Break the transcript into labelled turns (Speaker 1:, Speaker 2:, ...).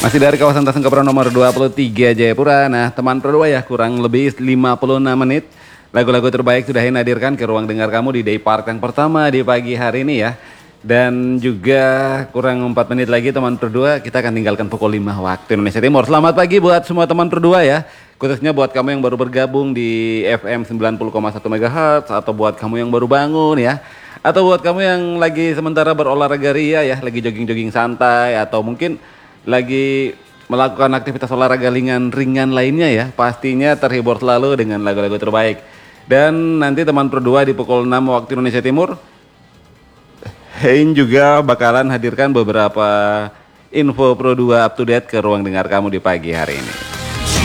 Speaker 1: Masih dari kawasan Tasengkapura nomor 23 Jayapura. Nah, teman Pro 2 ya, kurang lebih 56 menit. Lagu-lagu terbaik sudah hadirkan ke ruang dengar kamu di Day Park yang pertama di pagi hari ini ya. Dan juga kurang 4 menit lagi teman Pro 2 kita akan tinggalkan pukul 5 waktu Indonesia Timur. Selamat pagi buat semua teman Pro 2 ya. Khususnya buat kamu yang baru bergabung di FM 90,1 MHz atau buat kamu yang baru bangun ya. Atau buat kamu yang lagi sementara berolahraga ria ya, lagi jogging-jogging santai atau mungkin lagi melakukan aktivitas olahraga ringan lainnya ya, pastinya terhibur selalu dengan lagu-lagu terbaik. Dan nanti teman Pro 2 di pukul 6 waktu Indonesia Timur, Hein juga bakalan hadirkan beberapa info Pro 2 up to date ke ruang dengar kamu di pagi hari ini.